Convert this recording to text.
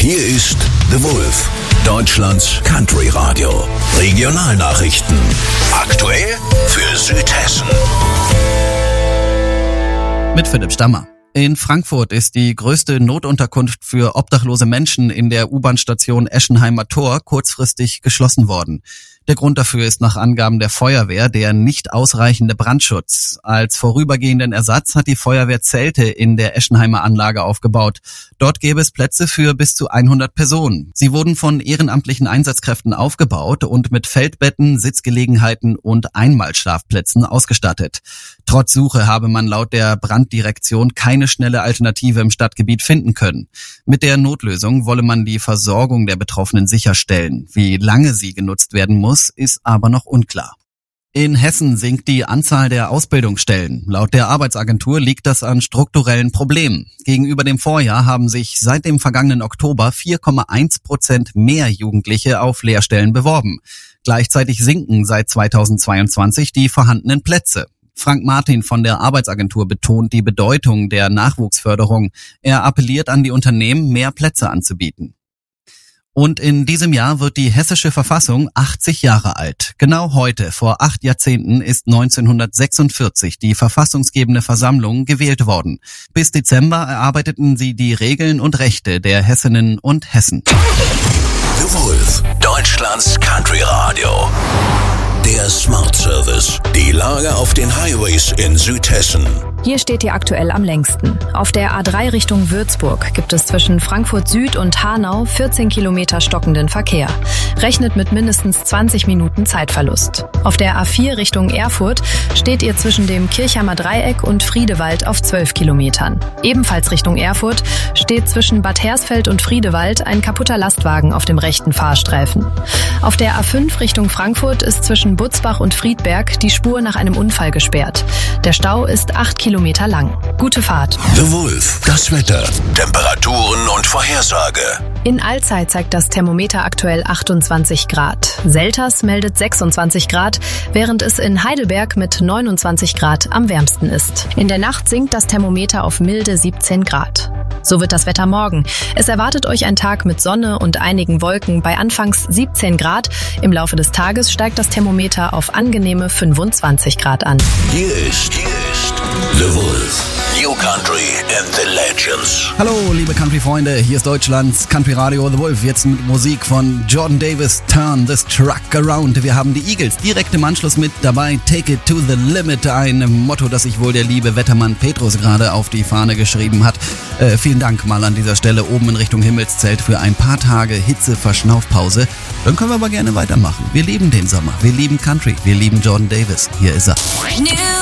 Hier ist The Wolf, Deutschlands Country Radio. Regionalnachrichten. Aktuell für Südhessen. Mit Philipp Stammer. In Frankfurt ist die größte Notunterkunft für obdachlose Menschen in der U-Bahn-Station Eschenheimer Tor kurzfristig geschlossen worden. Der Grund dafür ist nach Angaben der Feuerwehr der nicht ausreichende Brandschutz. Als vorübergehenden Ersatz hat die Feuerwehr Zelte in der Eschenheimer Anlage aufgebaut. Dort gäbe es Plätze für bis zu 100 Personen. Sie wurden von ehrenamtlichen Einsatzkräften aufgebaut und mit Feldbetten, Sitzgelegenheiten und Einmalschlafplätzen ausgestattet. Trotz Suche habe man laut der Branddirektion keine schnelle Alternative im Stadtgebiet finden können. Mit der Notlösung wolle man die Versorgung der Betroffenen sicherstellen. Wie lange sie genutzt werden muss, ist aber noch unklar. In Hessen sinkt die Anzahl der Ausbildungsstellen. Laut der Arbeitsagentur liegt das an strukturellen Problemen. Gegenüber dem Vorjahr haben sich seit dem vergangenen Oktober 4,1% mehr Jugendliche auf Lehrstellen beworben. Gleichzeitig sinken seit 2022 die vorhandenen Plätze. Frank Martin von der Arbeitsagentur betont die Bedeutung der Nachwuchsförderung. Er appelliert an die Unternehmen, mehr Plätze anzubieten. Und in diesem Jahr wird die hessische Verfassung 80 Jahre alt. Genau heute, vor 8 Jahrzehnten, ist 1946 die verfassungsgebende Versammlung gewählt worden. Bis Dezember erarbeiteten sie die Regeln und Rechte der Hessinnen und Hessen. The Wolf, Deutschlands Country Radio. Der Smart Service. Die Lage auf den Highways in Südhessen. Hier steht ihr aktuell am längsten. Auf der A3 Richtung Würzburg gibt es zwischen Frankfurt Süd und Hanau 14 Kilometer stockenden Verkehr. Rechnet mit mindestens 20 Minuten Zeitverlust. Auf der A4 Richtung Erfurt steht ihr zwischen dem Kirchheimer Dreieck und Friedewald auf 12 Kilometern. Ebenfalls Richtung Erfurt steht zwischen Bad Hersfeld und Friedewald ein kaputter Lastwagen auf dem rechten Fahrstreifen. Auf der A5 Richtung Frankfurt ist zwischen Butzbach und Friedberg die Spur nach einem Unfall gesperrt. Der Stau ist 8 Kilometer lang. Gute Fahrt. The Wolf, das Wetter, Temperaturen und Vorhersage. In Allzeit zeigt das Thermometer aktuell 28 Grad. Selters meldet 26 Grad, während es in Heidelberg mit 29 Grad am wärmsten ist. In der Nacht sinkt das Thermometer auf milde 17 Grad. So wird das Wetter morgen. Es erwartet euch ein Tag mit Sonne und einigen Wolken bei anfangs 17 Grad. Im Laufe des Tages steigt das Thermometer auf angenehme 25 Grad an. Hier ist The Wolf. New Country and the Legends. Hallo, liebe Country-Freunde, hier ist Deutschlands Country Radio The Wolf. Jetzt mit Musik von Jordan Davis, Turn This Truck Around. Wir haben die Eagles direkt im Anschluss mit dabei. Take it to the limit, ein Motto, das sich wohl der liebe Wettermann Petrus gerade auf die Fahne geschrieben hat. Vielen Dank mal an dieser Stelle oben in Richtung Himmelszelt für ein paar Tage Hitze-Verschnaufpause. Dann können wir aber gerne weitermachen. Wir lieben den Sommer, wir lieben Country, wir lieben Jordan Davis. Hier ist er.